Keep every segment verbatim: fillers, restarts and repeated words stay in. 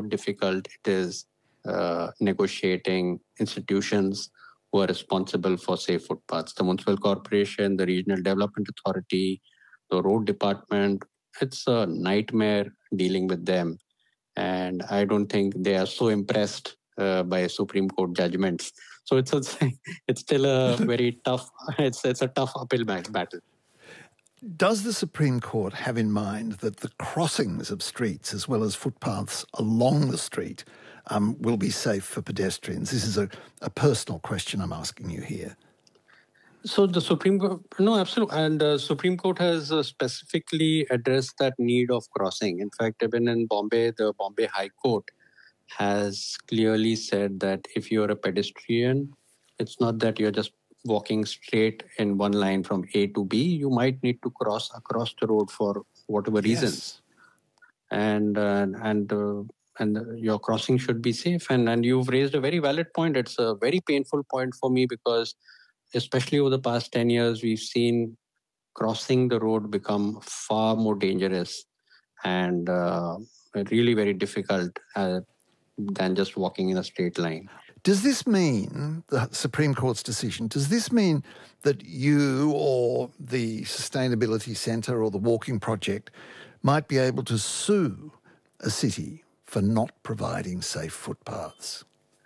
difficult it is uh, negotiating institutions who are responsible for safe footpaths. The Municipal Corporation, the Regional Development Authority, the Road Department, it's a nightmare dealing with them. And I don't think they are so impressed uh, by Supreme Court judgments. So it's a, it's still a very tough, it's it's a tough uphill battle. Does the Supreme Court have in mind that the crossings of streets as well as footpaths along the street um, will be safe for pedestrians? This is a, a personal question I'm asking you here. So the Supreme Court, no, absolutely. And the Supreme Court has uh, specifically addressed that need of crossing. In fact, even in Bombay, the Bombay High Court has clearly said that if you're a pedestrian, it's not that you're just walking straight in one line from A to B. You might need to cross across the road for whatever reasons. Yes. And uh, and uh, and your crossing should be safe. And, and you've raised a very valid point. It's a very painful point for me because especially over the past ten years, we've seen crossing the road become far more dangerous and uh, really very difficult uh, than just walking in a straight line. Does this mean, the Supreme Court's decision, does this mean that you or the Sustainability Centre or the Walking Project might be able to sue a city for not providing safe footpaths?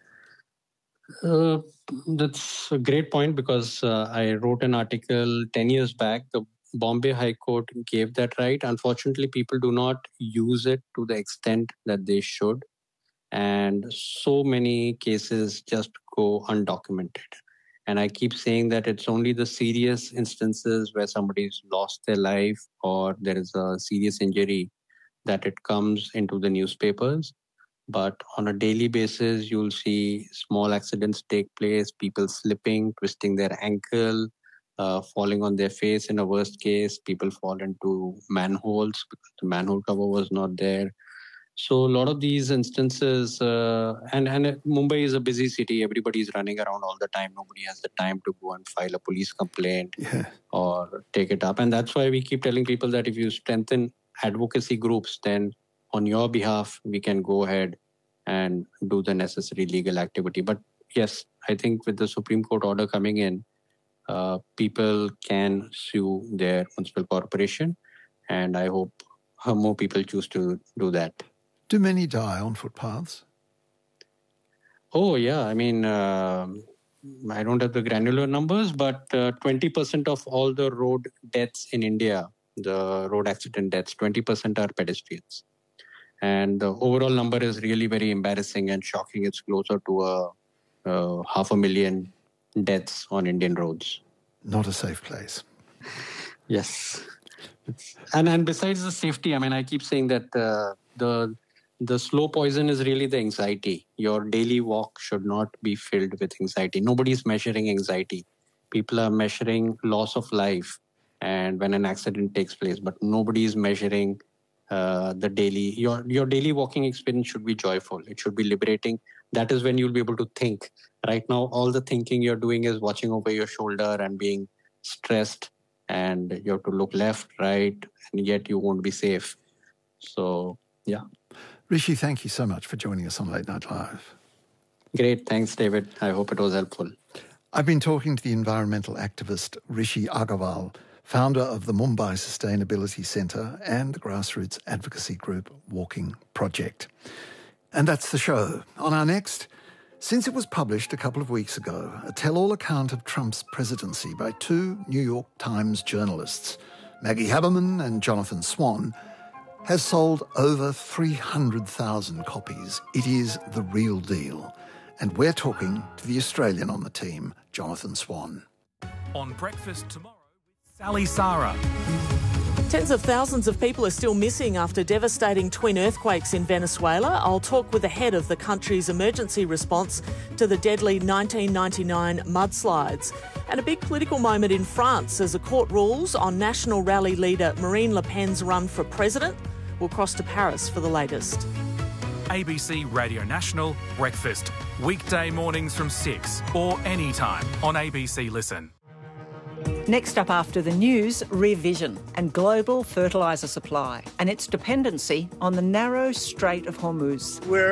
Uh, that's a great point because uh, I wrote an article ten years back. The Bombay High Court gave that right. Unfortunately, people do not use it to the extent that they should. And so many cases just go undocumented. And I keep saying that it's only the serious instances where somebody's lost their life or there is a serious injury that it comes into the newspapers. But on a daily basis, you'll see small accidents take place, people slipping, twisting their ankle, uh, falling on their face in a worst case. People fall into manholes because the manhole cover was not there. So a lot of these instances, uh, and, and Mumbai is a busy city. Everybody is running around all the time. Nobody has the time to go and file a police complaint yeah. or take it up. And that's why we keep telling people that if you strengthen advocacy groups, then on your behalf, we can go ahead and do the necessary legal activity. But yes, I think with the Supreme Court order coming in, uh, people can sue their municipal corporation. And I hope more people choose to do that. Do many die on footpaths? Oh, yeah. I mean, uh, I don't have the granular numbers, but uh, twenty percent of all the road deaths in India, the road accident deaths, twenty percent are pedestrians. And the overall number is really very embarrassing and shocking. It's closer to a, a half a million deaths on Indian roads. Not a safe place. Yes. And and besides the safety, I mean, I keep saying that uh, the the slow poison is really the anxiety. Your daily walk should not be filled with anxiety. Nobody's measuring anxiety. People are measuring loss of life and when an accident takes place, but nobody is measuring uh, the daily. Your your daily walking experience should be joyful. It should be liberating. That is when you'll be able to think. Right now, all the thinking you're doing is watching over your shoulder and being stressed. And you have to look left, right, and yet you won't be safe. So, yeah. Rishi, thank you so much for joining us on Late Night Live. Great. Thanks, David. I hope it was helpful. I've been talking to the environmental activist Rishi Agarwal, founder of the Mumbai Sustainability Centre and the grassroots advocacy group Walking Project. And that's the show. On our next, since it was published a couple of weeks ago, a tell-all account of Trump's presidency by two New York Times journalists, Maggie Haberman and Jonathan Swan, has sold over three hundred thousand copies. It is the real deal. And we're talking to the Australian on the team, Jonathan Swan. On Breakfast Tomorrow with Sally Sara. Tens of thousands of people are still missing after devastating twin earthquakes in Venezuela. I'll talk with the head of the country's emergency response to the deadly nineteen ninety-nine mudslides. And a big political moment in France as a court rules on National Rally leader Marine Le Pen's run for president. We'll cross to Paris for the latest. A B C Radio National Breakfast. Weekday mornings from six or anytime on A B C Listen. Next up after the news, Rear Vision and global fertiliser supply and its dependency on the narrow Strait of Hormuz. We're